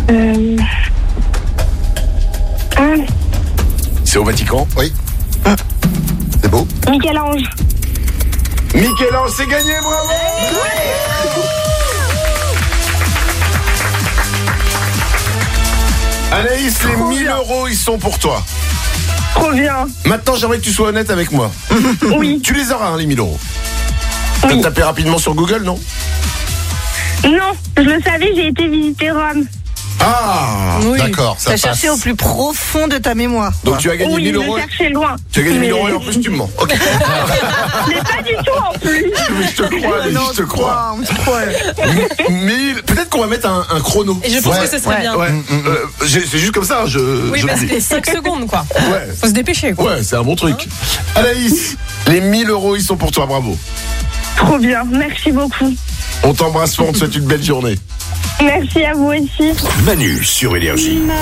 C'est au Vatican. Oui. C'est beau. Michel-Ange. Michel-Ange, c'est gagné, bravo. Anaïs, les 1000 €, ils sont pour toi. Trop bien. Maintenant, j'aimerais que tu sois honnête avec moi. Oui. Tu les auras, hein, les 1000 €. Oui. Tu as tapé rapidement sur Google, non? Non, je le savais, j'ai été visiter Rome. Ah, Oui. D'accord, ça T'as passe. cherché au plus profond de ta mémoire. donc tu as gagné Oui, 1000 je €. cherchais loin. Tu as gagné 1000 € et Mais- en plus tu me mens. Ok. Mais pas du tout en plus. Mais je te crois, Anaïs, je te crois. On te croit. 1000. Peut-être qu'on va mettre un chrono. Et je pense Ouais. que ce serait bien. Ouais. C'est juste comme ça. Oui, je parce le que dis. les 5 secondes, quoi. Ouais. Faut se dépêcher, quoi. Ouais, c'est un bon truc. Anaïs, les 1000 €, ils sont pour toi, bravo. Trop bien, merci beaucoup. On t'embrasse fort, on te souhaite une belle journée. Merci à vous aussi. Manu sur Énergie.